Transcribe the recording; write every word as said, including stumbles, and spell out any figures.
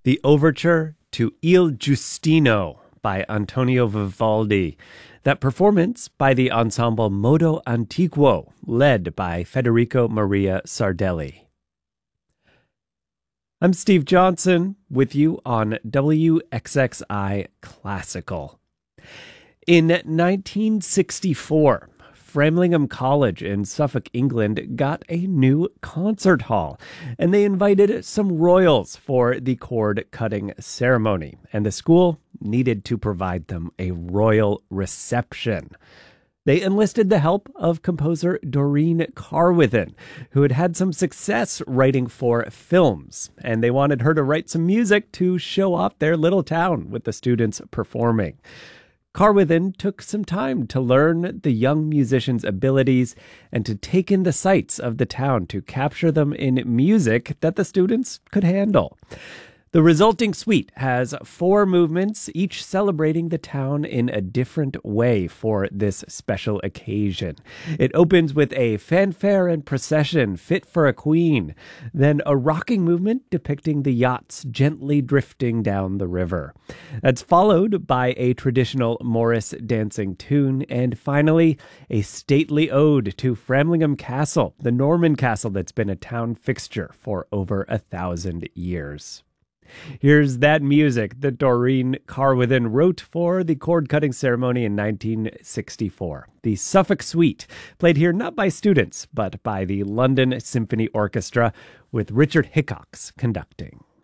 The Overture to Il Giustino by Antonio Vivaldi. That performance by the ensemble Modo Antiquo, led by Federico Maria Sardelli. I'm Steve Johnson with you on W X X I Classical. In nineteen sixty-four, Framlingham College in Suffolk, England got a new concert hall, and they invited some royals for the cord-cutting ceremony, and the school needed to provide them a royal reception. They enlisted the help of composer Doreen Carwithen, who had had some success writing for films, and they wanted her to write some music to show off their little town with the students performing. Carwithen took some time to learn the young musicians' abilities and to take in the sights of the town to capture them in music that the students could handle. The resulting suite has four movements, each celebrating the town in a different way for this special occasion. It opens with a fanfare and procession fit for a queen, then a rocking movement depicting the yachts gently drifting down the river. That's followed by a traditional Morris dancing tune, and finally, a stately ode to Framlingham Castle, the Norman castle that's been a town fixture for over a thousand years. Here's that music that Doreen Carwithen wrote for the cord-cutting ceremony in nineteen sixty-four. The Suffolk Suite, played here not by students, but by the London Symphony Orchestra, with Richard Hickox conducting.